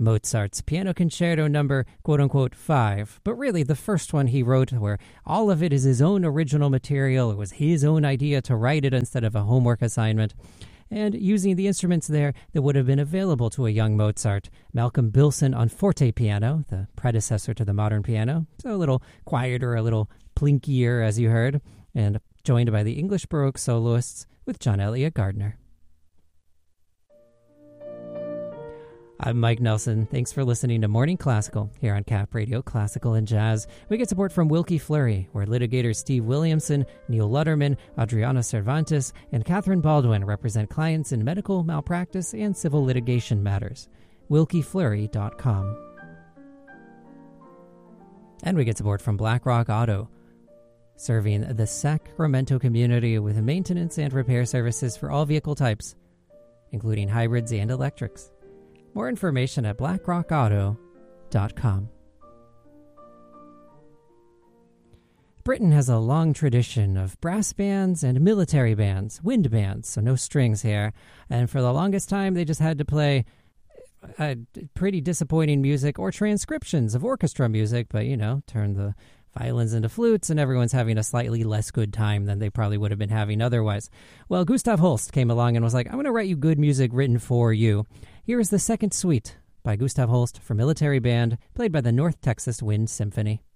Mozart's Piano Concerto number quote-unquote 5, but really the first one he wrote where all of it is his own original material. It was his own idea to write it instead of a homework assignment. And using the instruments there that would have been available to a young Mozart. Malcolm Bilson on forte piano, the predecessor to the modern piano, so a little quieter, a little plinkier as you heard, and joined by the English Baroque soloists with John Elliott Gardner. I'm Mike Nelson. Thanks for listening to Morning Classical here on Cap Radio Classical and Jazz. We get support from Wilkie Fleury, where litigators Steve Williamson, Neil Lutterman, Adriana Cervantes, and Catherine Baldwin represent clients in medical malpractice and civil litigation matters. WilkieFleury.com. And we get support from BlackRock Auto, serving the Sacramento community with maintenance and repair services for all vehicle types, including hybrids and electrics. More information at blackrockauto.com. Britain has a long tradition of brass bands and military bands, wind bands, so no strings here. And for the longest time, they just had to play pretty disappointing music or transcriptions of orchestra music, but, turn the violins into flutes, and everyone's having a slightly less good time than they probably would have been having otherwise. Well, Gustav Holst came along and was like, I'm going to write you good music written for you. Here is the second suite by Gustav Holst for military band, played by the North Texas Wind Symphony.